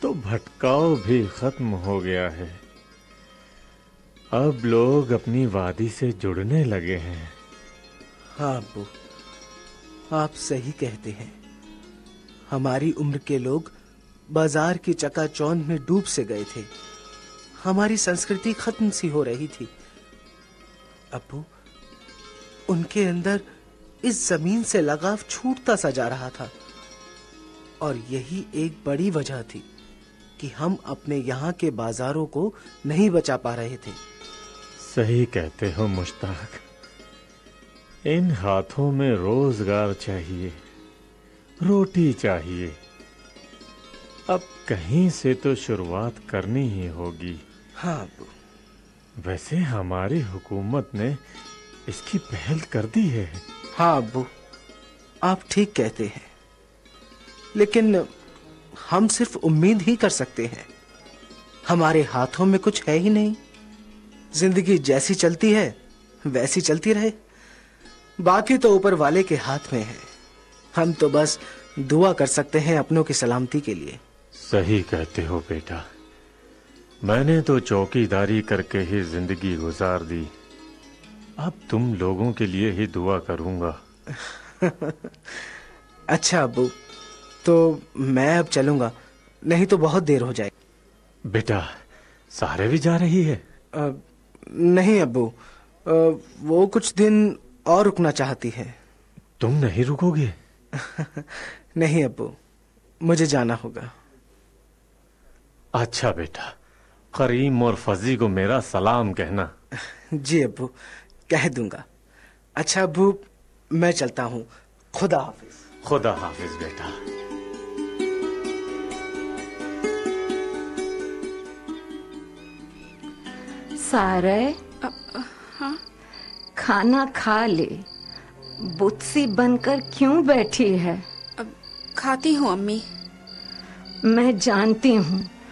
तो भटकाव भी खत्म हो गया है। अब लोग अपनी वादी से जुड़ने लगे हैं। हाँ अब्बू, आप सही कहते हैं। हमारी उम्र के लोग बाजार की चकाचौंध में डूब से गए थे। हमारी संस्कृति खत्म सी हो रही थी। अब्बू, उनके अंदर इस जमीन से लगाव छूटता सा जा रहा था, और यही एक बड़ी वजह थी कि हम अपने यहाँ के बाजारों को नहीं बचा पा रहे थे। सही कहते हो मुश्ताक। इन हाथों में रोजगार चाहिए, रोटी चाहिए। अब कहीं से तो शुरुआत करनी ही होगी। हाँ अब्बू। वैसे हमारी हुकूमत ने इसकी पहल कर दी है। हाँ अब्बू, आप ठीक कहते हैं, लेकिन हम सिर्फ उम्मीद ही कर सकते हैं। हमारे हाथों में कुछ है ही नहीं। जिंदगी जैसी चलती है वैसी चलती रहे, बाकी तो ऊपर वाले के हाथ में है। हम तो बस दुआ कर सकते हैं अपनों की सलामती के लिए। सही कहते हो बेटा। मैंने तो चौकीदारी करके ही जिंदगी गुजार दी। अब तुम लोगों के लिए ही दुआ करूंगा। अच्छा अब्बू, तो मैं अब चलूंगा, नहीं तो बहुत देर हो जाएगी। बेटा, सारे भी जा रही है? नहीं अब्बू, वो कुछ दिन और रुकना चाहती है। तुम नहीं रुकोगे? नहीं अब्बू, मुझे जाना होगा। अच्छा बेटा, करीम और फजी को मेरा सलाम कहना। जी अब्बू, कह दूंगा। अच्छा अब्बू, मैं चलता हूँ। खुदा हाफिज। खुदा हाफिज बेटा। सारे, हाँ? खाना खा ले। बुत्सी बनकर क्यों बैठी है? अब खाती हूँ अम्मी। मैं जानती हूँ